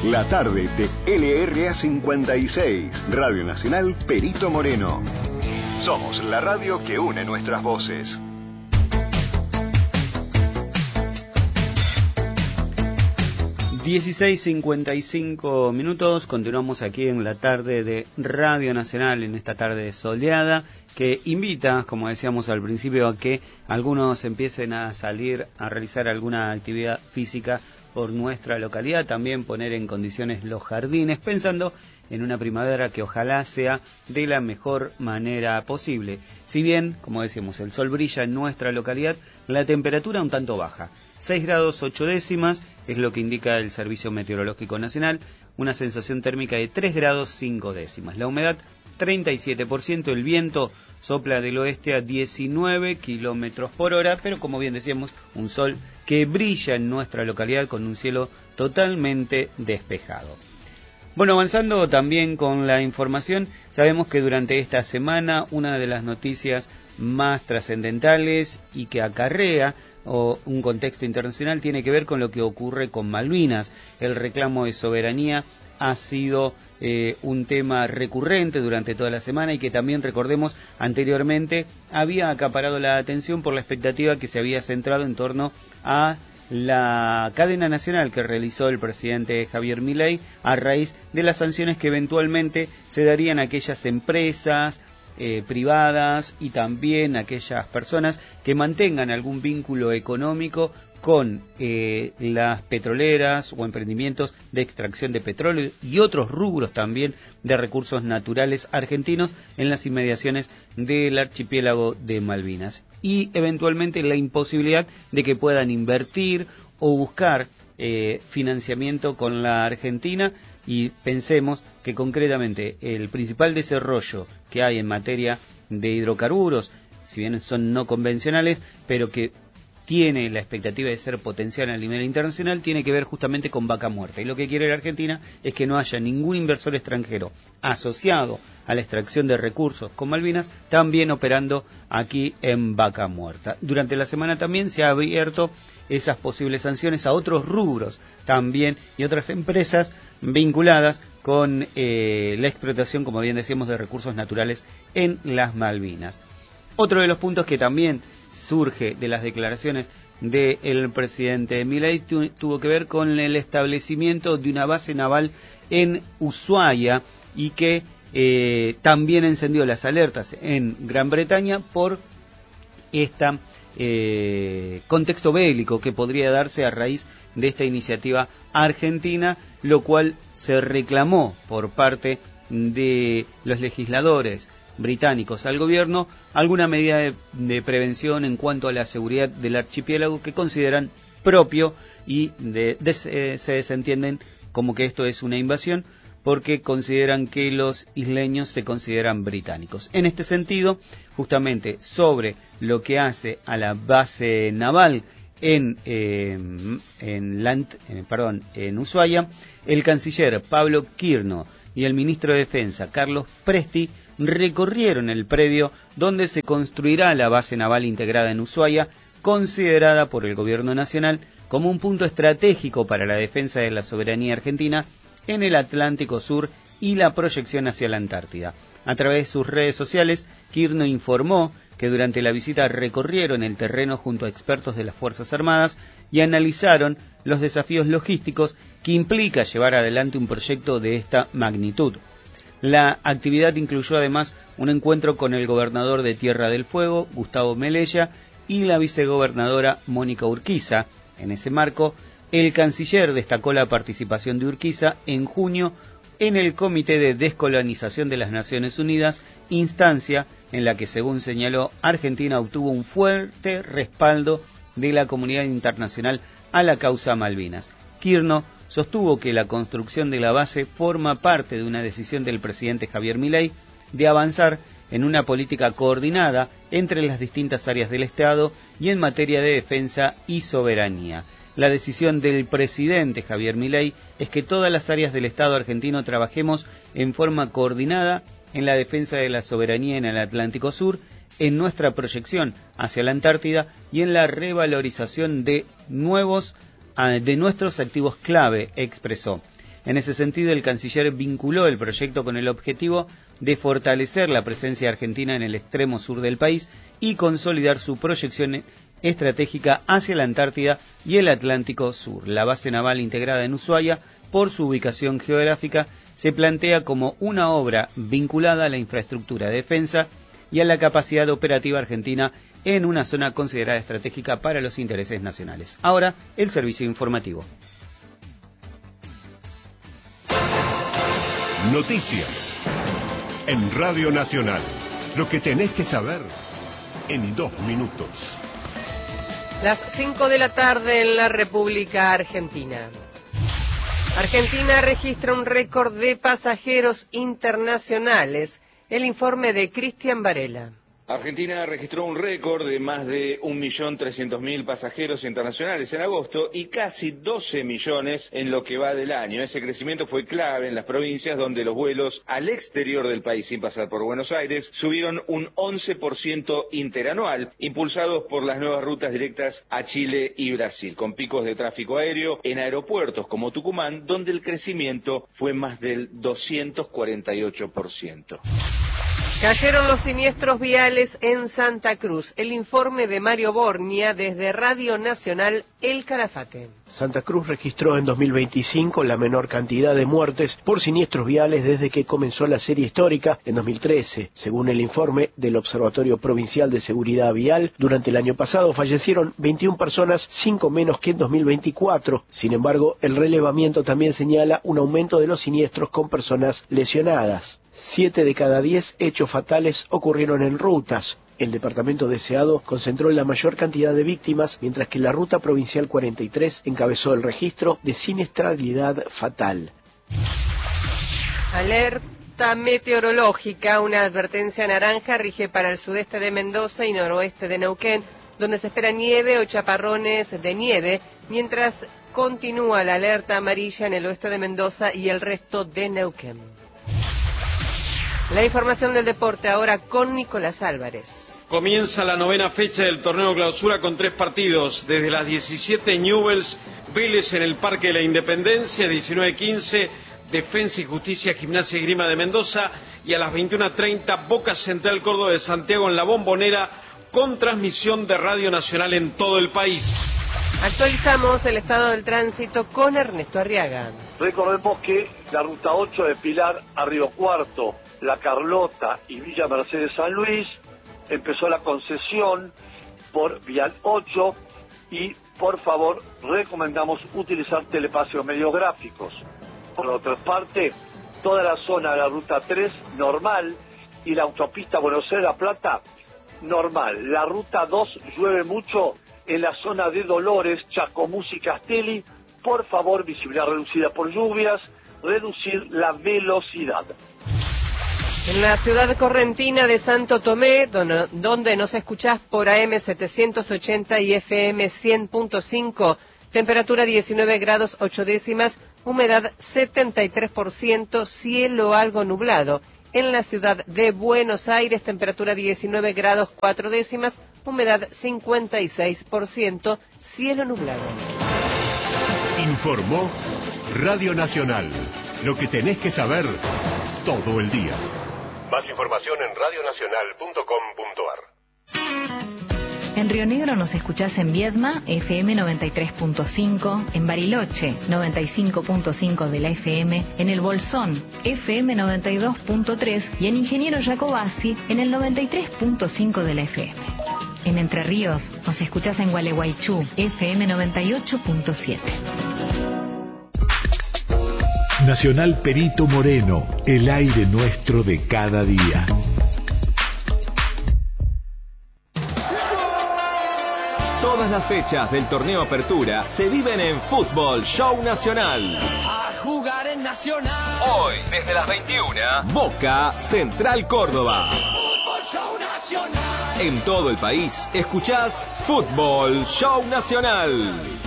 La tarde de LRA 56, Radio Nacional Perito Moreno. Somos la radio que une nuestras voces. (16:55) Continuamos aquí en la tarde de Radio Nacional, en esta tarde soleada, que invita, como decíamos al principio, a que algunos empiecen a salir a realizar alguna actividad física por nuestra localidad, también poner en condiciones los jardines, pensando en una primavera que ojalá sea de la mejor manera posible. Si bien, como decíamos, el sol brilla en nuestra localidad, la temperatura un tanto baja. 6 grados 8 décimas es lo que indica el Servicio Meteorológico Nacional, una sensación térmica de 3 grados 5 décimas. La humedad 37%, el viento sopla del oeste a 19 kilómetros por hora, pero como bien decíamos, un sol que brilla en nuestra localidad con un cielo totalmente despejado. Bueno, avanzando también con la información, sabemos que durante esta semana una de las noticias más trascendentales y que acarrea un contexto internacional tiene que ver con lo que ocurre con Malvinas. El reclamo de soberanía ha sido un tema recurrente durante toda la semana y que también, recordemos, anteriormente había acaparado la atención por la expectativa que se había centrado en torno a la cadena nacional que realizó el presidente Javier Milei a raíz de las sanciones que eventualmente se darían a aquellas empresas privadas y también a aquellas personas que mantengan algún vínculo económico con las petroleras o emprendimientos de extracción de petróleo y otros rubros también de recursos naturales argentinos en las inmediaciones del archipiélago de Malvinas, y eventualmente la imposibilidad de que puedan invertir o buscar financiamiento con la Argentina. Y pensemos que concretamente el principal desarrollo que hay en materia de hidrocarburos, si bien son no convencionales, pero que tiene la expectativa de ser potencial a nivel internacional, tiene que ver justamente con Vaca Muerta. Y lo que quiere la Argentina es que no haya ningún inversor extranjero asociado a la extracción de recursos con Malvinas, también operando aquí en Vaca Muerta. Durante la semana también se ha abierto esas posibles sanciones a otros rubros también y otras empresas vinculadas con la explotación, como bien decíamos, de recursos naturales en las Malvinas. Otro de los puntos que también surge de las declaraciones del presidente Milei tuvo que ver con el establecimiento de una base naval en Ushuaia y que también encendió las alertas en Gran Bretaña por este contexto bélico que podría darse a raíz de esta iniciativa argentina, lo cual se reclamó por parte de los legisladores británicos al gobierno alguna medida de prevención en cuanto a la seguridad del archipiélago que consideran propio y se desentienden como que esto es una invasión porque consideran que los isleños se consideran británicos. En este sentido, justamente sobre lo que hace a la base naval en Ushuaia, el canciller Pablo Quirno y el ministro de Defensa Carlos Presti recorrieron el predio donde se construirá la base naval integrada en Ushuaia, considerada por el gobierno nacional como un punto estratégico para la defensa de la soberanía argentina en el Atlántico Sur y la proyección hacia la Antártida. A través de sus redes sociales, Quirno informó que durante la visita recorrieron el terreno junto a expertos de las Fuerzas Armadas y analizaron los desafíos logísticos que implica llevar adelante un proyecto de esta magnitud. La actividad incluyó además un encuentro con el gobernador de Tierra del Fuego, Gustavo Melella, y la vicegobernadora Mónica Urquiza. En ese marco, el canciller destacó la participación de Urquiza en junio en el Comité de Descolonización de las Naciones Unidas, instancia en la que, según señaló, Argentina obtuvo un fuerte respaldo de la comunidad internacional a la causa Malvinas. Quirno sostuvo que la construcción de la base forma parte de una decisión del presidente Javier Milei de avanzar en una política coordinada entre las distintas áreas del Estado y en materia de defensa y soberanía. La decisión del presidente Javier Milei es que todas las áreas del Estado argentino trabajemos en forma coordinada en la defensa de la soberanía en el Atlántico Sur, en nuestra proyección hacia la Antártida y en la revalorización de nuestros activos clave, expresó. En ese sentido, el canciller vinculó el proyecto con el objetivo de fortalecer la presencia argentina en el extremo sur del país y consolidar su proyección estratégica hacia la Antártida y el Atlántico Sur. La base naval integrada en Ushuaia, por su ubicación geográfica, se plantea como una obra vinculada a la infraestructura de defensa y a la capacidad operativa argentina en una zona considerada estratégica para los intereses nacionales. Ahora, el servicio informativo. Noticias en Radio Nacional. Lo que tenés que saber en 2 minutos. Las 5 de la tarde en la República Argentina. Argentina registra un récord de pasajeros internacionales. El informe de Cristian Varela. Argentina registró un récord de más de 1.300.000 pasajeros internacionales en agosto y casi 12 millones en lo que va del año. Ese crecimiento fue clave en las provincias donde los vuelos al exterior del país sin pasar por Buenos Aires subieron un 11% interanual, impulsados por las nuevas rutas directas a Chile y Brasil, con picos de tráfico aéreo en aeropuertos como Tucumán, donde el crecimiento fue más del 248%. Cayeron los siniestros viales en Santa Cruz. El informe de Mario Borgnia desde Radio Nacional El Calafate. Santa Cruz registró en 2025 la menor cantidad de muertes por siniestros viales desde que comenzó la serie histórica en 2013. Según el informe del Observatorio Provincial de Seguridad Vial, durante el año pasado fallecieron 21 personas, 5 menos que en 2024. Sin embargo, el relevamiento también señala un aumento de los siniestros con personas lesionadas. 7 de cada 10 hechos fatales ocurrieron en rutas. El departamento deseado concentró la mayor cantidad de víctimas, mientras que la ruta provincial 43 encabezó el registro de siniestralidad fatal. Alerta meteorológica, una advertencia naranja rige para el sudeste de Mendoza y noroeste de Neuquén, donde se espera nieve o chaparrones de nieve, mientras continúa la alerta amarilla en el oeste de Mendoza y el resto de Neuquén. La información del deporte ahora con Nicolás Álvarez. Comienza la 9ª fecha del torneo clausura con 3 partidos. Desde las 17, Newell's, Vélez en el Parque de la Independencia, 19:15, Defensa y Justicia, Gimnasia y Grima de Mendoza, y a las 21:30, Boca Central Córdoba de Santiago en la Bombonera, con transmisión de Radio Nacional en todo el país. Actualizamos el estado del tránsito con Ernesto Arriaga. Recordemos que la ruta 8 de Pilar a Río Cuarto, La Carlota y Villa Mercedes San Luis, empezó la concesión por Vial 8 y por favor recomendamos utilizar telepaseos medios gráficos. Por otra parte, toda la zona de la ruta 3 normal y la autopista Buenos Aires-La Plata normal. La ruta 2 llueve mucho en la zona de Dolores, Chascomús y Castelli. Por favor, visibilidad reducida por lluvias, reducir la velocidad. En la ciudad correntina de Santo Tomé, donde nos escuchás por AM 780 y FM 100.5, temperatura 19 grados 8 décimas, humedad 73%, cielo algo nublado. En la ciudad de Buenos Aires, temperatura 19 grados 4 décimas, humedad 56%, cielo nublado. Informó Radio Nacional. Lo que tenés que saber todo el día. Más información en radionacional.com.ar. En Río Negro nos escuchás en Viedma, FM 93.5, en Bariloche, 95.5 de la FM, en El Bolsón, FM 92.3 y en Ingeniero Jacobasi, en el 93.5 de la FM. En Entre Ríos nos escuchás en Gualeguaychú, FM 98.7. Nacional Perito Moreno, el aire nuestro de cada día. Todas las fechas del torneo Apertura se viven en Fútbol Show Nacional. A jugar en Nacional. Hoy, desde las 21, Boca Central Córdoba. Fútbol Show Nacional. En todo el país, escuchás Fútbol Show Nacional.